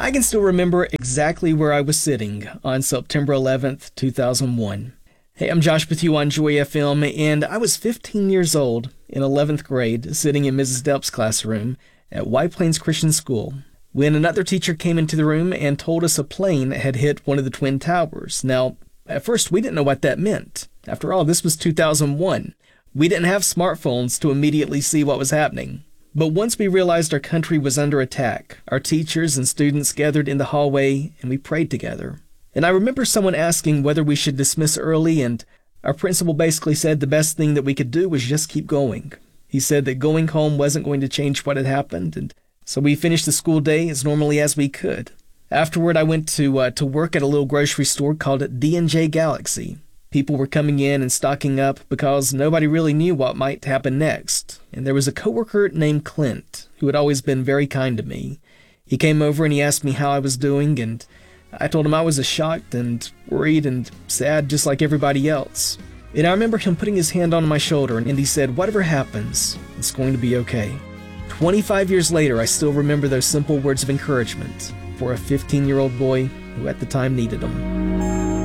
I can still remember exactly where I was sitting on September 11th, 2001. Hey, I'm Josh with you on Joy FM, and I was 15 years old in 11th grade, sitting in Mrs. Depp's classroom at White Plains Christian School, when another teacher came into the room and told us a plane had hit one of the Twin Towers. Now, at first, we didn't know what that meant. After all, this was 2001. We didn't have smartphones to immediately see what was happening. But once we realized our country was under attack, our teachers and students gathered in the hallway and we prayed together. And I remember someone asking whether we should dismiss early, and our principal basically said the best thing that we could do was just keep going. He said that going home wasn't going to change what had happened, and so we finished the school day as normally as we could. Afterward, I went to work at a little grocery store called D&J Galaxy. People were coming in and stocking up because nobody really knew what might happen next. And there was a coworker named Clint who had always been very kind to me. He came over and he asked me how I was doing, and I told him I was as shocked and worried and sad just like everybody else. And I remember him putting his hand on my shoulder and he said, "Whatever happens, it's going to be okay." 25 years later, I still remember those simple words of encouragement for a 15-year-old boy who at the time needed them.